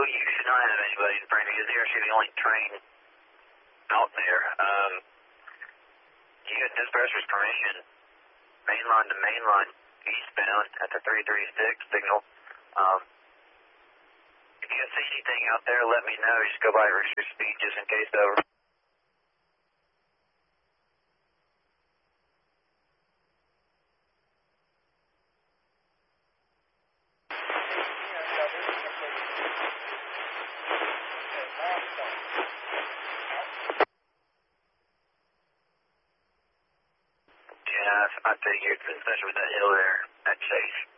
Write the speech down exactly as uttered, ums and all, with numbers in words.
you should not have anybody in front of you. They're actually the only train out there. Um, you got dispatcher's permission, mainline to mainline, eastbound at the three three six signal. Um, if you see anything out there, let me know. Just go by at reduced speed just in case. Over. Yeah, I figured, especially with that hill there, that chase.